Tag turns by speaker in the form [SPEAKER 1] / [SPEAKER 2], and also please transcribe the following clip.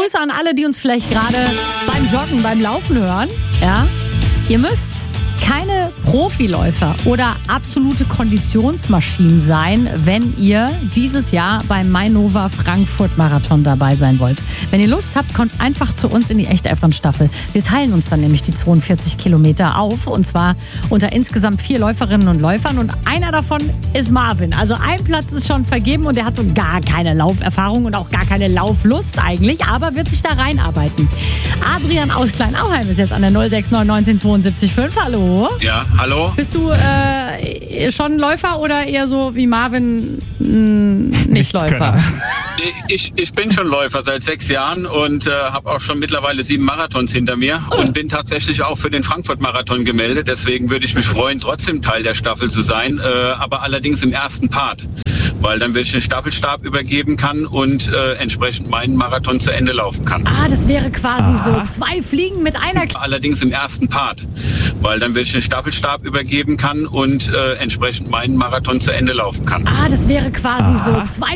[SPEAKER 1] Grüße an alle, die uns vielleicht gerade beim Joggen, beim Laufen hören. Ja, ihr müsst keine Profiläufer oder absolute Konditionsmaschinen sein, wenn ihr dieses Jahr beim Mainova Frankfurt Marathon dabei sein wollt. Wenn ihr Lust habt, kommt einfach zu uns in die Echte F1-Staffel. Wir teilen uns dann nämlich die 42 Kilometer auf, und zwar unter insgesamt 4 Läuferinnen und Läufern, und einer davon ist Marvin. Also ein Platz ist schon vergeben und er hat so gar keine Lauferfahrung und auch gar keine Lauflust eigentlich, aber wird sich da reinarbeiten. Adrian aus Kleinauheim ist jetzt an der 069 19 72 5. Hallo.
[SPEAKER 2] Ja, hallo.
[SPEAKER 1] Bist du schon Läufer oder eher so wie Marvin nicht Läufer?
[SPEAKER 2] Ich bin schon Läufer seit 6 Jahren und habe auch schon mittlerweile 7 Marathons hinter mir und bin tatsächlich auch für den Frankfurt-Marathon gemeldet. Deswegen würde ich mich freuen, trotzdem Teil der Staffel zu sein, aber allerdings im ersten Part. Weil dann ich den Staffelstab übergeben kann und entsprechend meinen Marathon zu Ende laufen kann.
[SPEAKER 1] Ah, das wäre quasi so 2 Fliegen mit einer
[SPEAKER 2] Allerdings im ersten Part, weil dann ich den Staffelstab übergeben kann und entsprechend meinen Marathon zu Ende laufen kann.
[SPEAKER 1] Ah, das wäre quasi so 2